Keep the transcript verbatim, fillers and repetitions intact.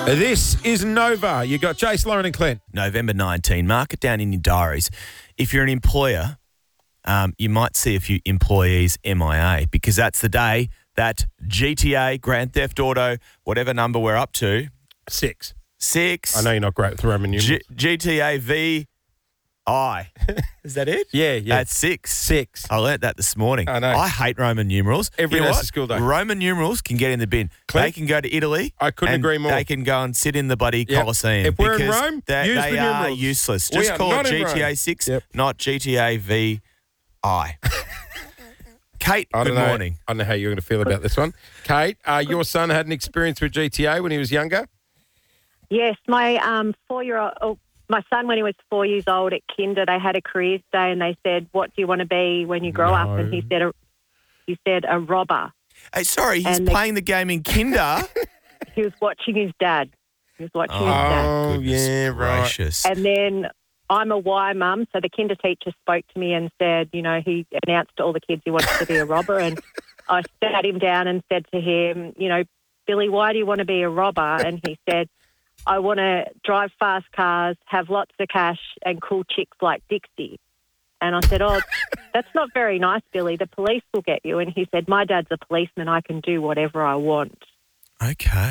This is Nova. You got Jace, Lauren and Clint. November nineteenth. Mark it down in your diaries. If you're an employer, um, you might see a few employees M I A because that's the day that G T A, Grand Theft Auto, whatever number we're up to. Six. Six. I know you're not great with Roman numerals. G- GTA V I. Is that it? Yeah, yeah. That's six. Six. I learnt that this morning. I know. I hate Roman numerals. Every you know nurse's what? school day. Roman numerals can get in the bin. Clint? They can go to Italy. I couldn't and agree more. They can go and sit in the bloody Yep. Colosseum. If we're in because Rome, they, use they the are numerals. useless. We Just are call not it in G T A Rome. six, Yep. not G T A V I. Kate, I good don't know, morning. I don't know how you're going to feel about this one. Kate, uh, your son had an experience with G T A when he was younger? Yes, my um, four-year-old, oh, my son, when he was four years old at kinder, they had a careers day, and they said, "What do you want to be when you grow No. up?" And he said, a, "He said a robber." Hey, sorry, he's And the- playing the game in kinder. He was watching his dad. He was watching his dad, Oh, Goodness yeah, right. gracious. and then I'm a Y mum, so the kinder teacher spoke to me and said, you know, he announced to all the kids he wanted to be a robber, and I sat him down and said to him, you know, "Billy, why do you want to be a robber?" And he said, "I want to drive fast cars, have lots of cash, and cool chicks like Dixie." And I said, "Oh, that's not very nice, Billy. The police will get you." And he said, "My dad's a policeman. I can do whatever I want." Okay.